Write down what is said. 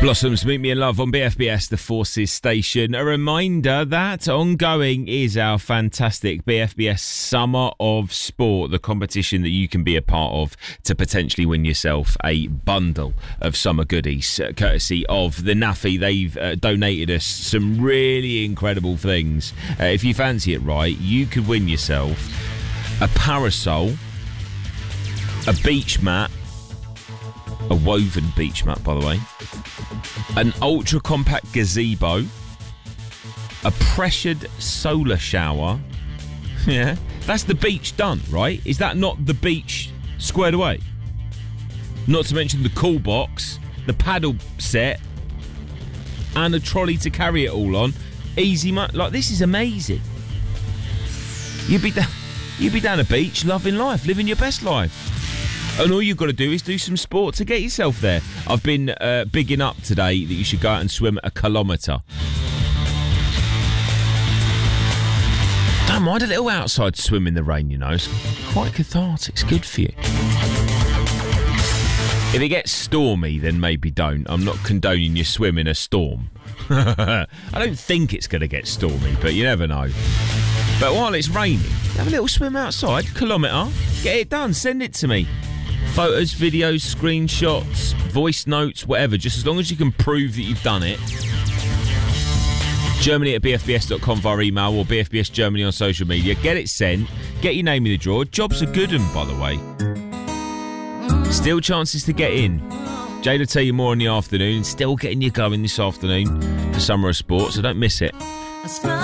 Blossoms, Meet Me in Love on BFBS, the Forces station. A reminder that ongoing is our fantastic BFBS Summer of Sport, the competition that you can be a part of to potentially win yourself a bundle of summer goodies, courtesy of the NAFI. They've donated us some really incredible things. If you fancy it right, you could win yourself a parasol, a beach mat, a woven beach mat, by the way, an ultra-compact gazebo, a pressured solar shower. Yeah, that's the beach done, right? Is that not the beach squared away? Not to mention the cool box, the paddle set, and a trolley to carry it all on. Easy, like, this is amazing. You'd be down a beach, loving life, living your best life. And all you've got to do is do some sport to get yourself there. I've been bigging up today that you should go out and swim a kilometre. Don't mind a little outside swim in the rain, you know. It's quite cathartic. It's good for you. If it gets stormy, then maybe don't. I'm not condoning you swim in a storm. I don't think it's going to get stormy, but you never know. But while it's raining, have a little swim outside, kilometre. Get it done. Send it to me. Photos, videos, screenshots, voice notes, whatever. Just as long as you can prove that you've done it. Germany at bfbs.com via email or BFBS Germany on social media. Get it sent. Get your name in the draw. Jobs are good, and by the way, still chances to get in. Jade will tell you more in the afternoon. Still getting you going this afternoon for Summer of Sport, so don't miss it.